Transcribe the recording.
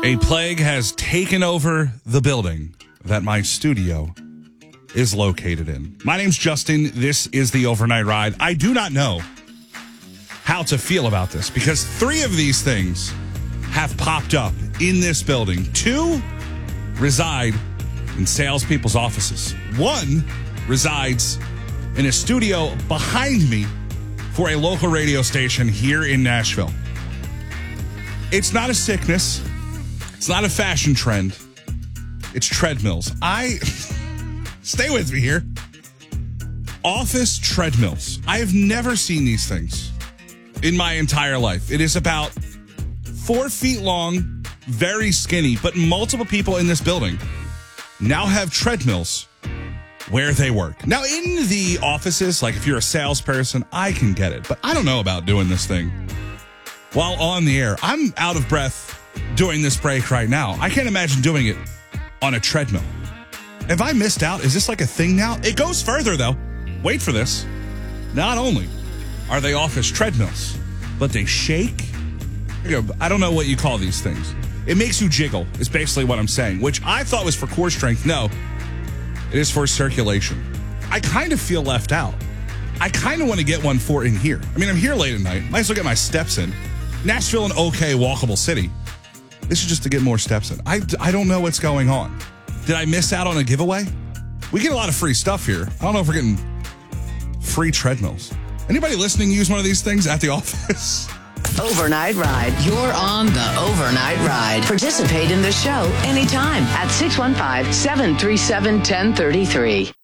A plague has taken over the building that my studio is located in. My name's Justin. This is the Overnight Ride. I do not know how to feel about this because 3 of these things have popped up in this building. 2 reside in salespeople's offices. 1 resides in a studio behind me for a local radio station here in Nashville. It's not a sickness. It's not a fashion trend. It's treadmills. Stay with me here. Office treadmills. I have never seen these things in my entire life. It is about 4 feet long, very skinny, but multiple people in this building now have treadmills where they work. Now, in the offices, like if you're a salesperson, I can get it, but I don't know about doing this thing while on the air. I'm out of breath doing this break right now. I can't imagine doing it on a treadmill. Have I missed out? Is this like a thing now? It goes further, though. Wait for this. Not only are they office treadmills, but they shake. I don't know what you call these things. It makes you jiggle, is basically what I'm saying, which I thought was for core strength. No, it is for circulation. I kind of feel left out. I kind of want to get one for in here. I mean, I'm here late at night. Might as well get my steps in. Nashville, an okay, walkable city. This is just to get more steps in. I don't know what's going on. Did I miss out on a giveaway? We get a lot of free stuff here. I don't know if we're getting free treadmills. Anybody listening use one of these things at the office? Overnight Ride. You're on the Overnight Ride. Participate in the show anytime at 615-737-1033.